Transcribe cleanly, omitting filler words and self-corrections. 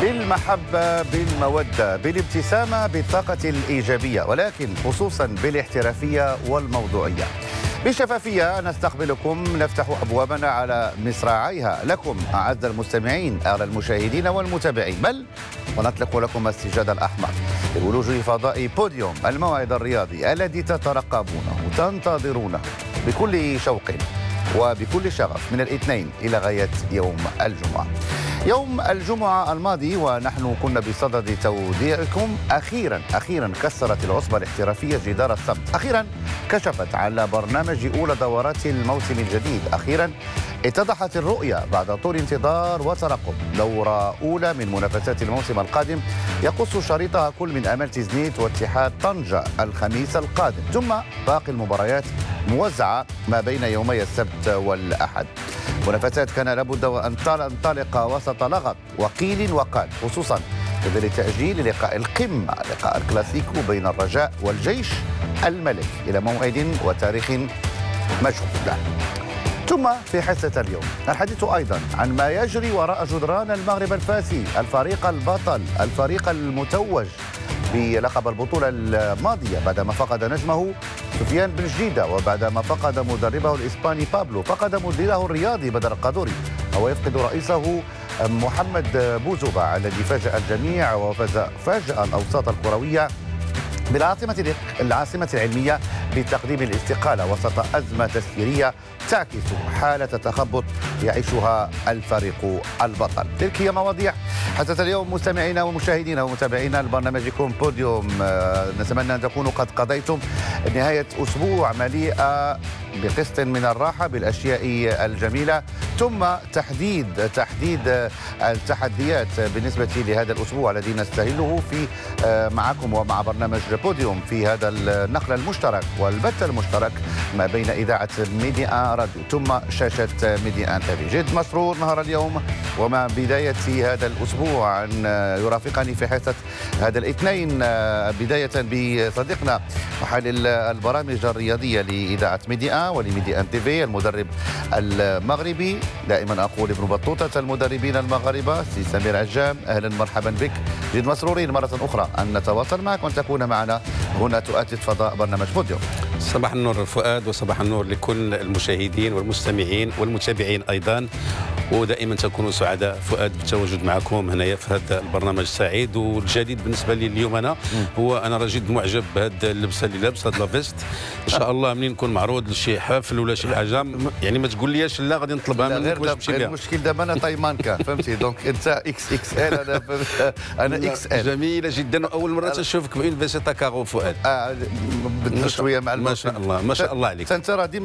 بالمحبة، بالمودة، بالابتسامة، بالطاقة الإيجابية، ولكن خصوصا بالاحترافية والموضوعية. بشفافية نستقبلكم، نفتح أبوابنا على مصراعيها لكم أعز المستمعين، أغلى المشاهدين والمتابعين، بل ونطلق لكم السجاد الأحمر للولوج في فضاء بوديوم، الموعد الرياضي الذي تترقبونه وتنتظرونه بكل شوق وبكل شغف من الاثنين إلى غاية يوم الجمعة. يوم الجمعة الماضي ونحن كنا بصدد توديعكم، أخيرا كسرت العصبة الاحترافية جدار الصمت، أخيرا كشفت على برنامج أولى دورات الموسم الجديد، أخيرا اتضحت الرؤية بعد طول انتظار وترقب. دورة أولى من منافسات الموسم القادم يقص شريطها كل من أمل تزنيت واتحاد طنجة الخميس القادم، ثم باقي المباريات موزعة ما بين يومي السبت والأحد. منافسات كان لابد وأن تنطلق وسط لغط وقيل وقال، خصوصا في ظل تأجيل لقاء القمة، لقاء الكلاسيكو بين الرجاء والجيش الملك إلى موعد وتاريخ مجهول له. ثم في حصة اليوم الحديث أيضا عن ما يجري وراء جدران المغرب الفاسي، الفريق البطل، الفريق المتوج بلقب البطولة الماضية بعدما فقد نجمه سفيان بن جديدة، وبعدما فقد مدربه الإسباني بابلو، فقد مديره الرياضي بدر القادوري، أو يفقد رئيسه محمد بوزوبا الذي فاجأ الجميع وفاجأ الأوساط الكروية بالعاصمة العلمية بتقديم الاستقالة وسط أزمة تسييرية تعكس حالة تخبط يعيشها الفريق البطل. تلك هي مواضيع حتى اليوم مستمعينا ومشاهدينا ومتابعينا لبرنامجكم بوديوم. نتمنى أن تكونوا قد قضيتم نهاية أسبوع مليئة بقسط من الراحة بالأشياء الجميلة، ثم تحديد التحديات بالنسبة لهذا الأسبوع الذي نستهله في معكم ومع برنامج بوديوم في هذا النقل المشترك والبث المشترك ما بين إذاعة ميديا راديو ثم شاشة ميديا تي في. جد مسرور نهار اليوم ومع بداية هذا الأسبوع أن يرافقني في حصة هذا الاثنين بداية بصديقنا محلل البرامج الرياضية لإذاعة ميديا ولميديا تي في، المدرب المغربي، دائما أقول ابن بطوطة المدربين المغاربة، سي سمير عجام. أهلا مرحبا بك، جد مسرورين مرة أخرى أن نتواصل معك وأن تكون معنا هنا تؤتت فضاء برنامج بوديوم. صباح النور فؤاد، وصباح النور لكل المشاهدين والمستمعين والمتابعين أيضا، ودائما تكونوا سعداء فؤاد بالتواجد معكم هنايا في هذا البرنامج السعيد. والجديد بالنسبه لي اليوم انا راه جد معجب بهذه اللبسه اللي لابس، هذا لافيست ان شاء الله منين نكون معروض لشي حفل ولا شي حاجه يعني ما تقول ليش لا غادي نطلبها منك واش نمشي بها. المشكل دابا انا طيمانكا فهمتي، دونك انت اكس اكس ال انا اكس ال. جميله جدا، اول مره تشوفك بين فيسيتا كارو فؤاد. بدنا شويه مع ما شاء الله ما شاء الله عليك. انت راه